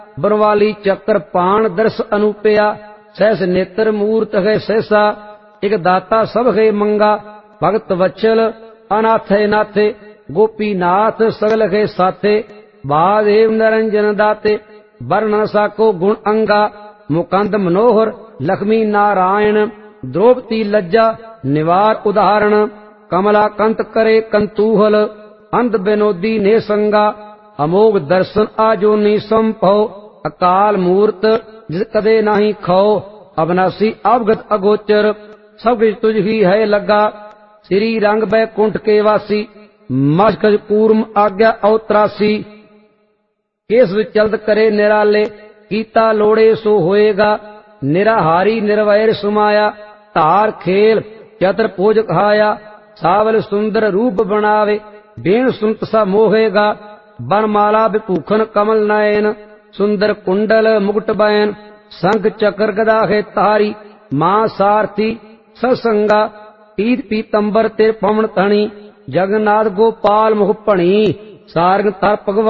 बरवाली चक्र पाण दर्श अनुपया, सहस नेत्र मूर्त है सहसा, एक दाता सब है मंगा, भगत वत्सल अनाथ है नाथे, गोपीनाथ सगल है साथे, महादेव निरंजन दाते, वर्ण साको गुण अंगा, मुकंद मनोहर लक्ष्मी नारायण, द्रौपदी लज्जा निवार उदाहरण, कमला कंत करे कंतूहल, अंध विनोदी ने संगा, अमोघ दर्शन आजोनी संभव, अकाल मूर्त जिस कदे नाही खो, अविनाशी अवगत अगोचर, सब कुछ तुझ ही है लगा, श्री रंग बैकुंठ के वासी, मस्कज कूर्म आज्ञा अवत्रासी, केस चलद करे निराले, कीता लोड़े सो होएगा, निराहारी निर्वैर सुमाया, धार खेल चतुर पोज खाया, सावल सुंदर रूप बनावे, बेण सुनत सा मोहेगा, बनमाला विभूषण कमल नयन, सुंदर कुंडल मुकुट बैन, शंख चक्र गदा है तारी, मां सारथी ससंगा, पीत पीतंबर तेरे पवन तणी, जगन्नाथ गोपाल मुख भणी, सारंग तर भगवान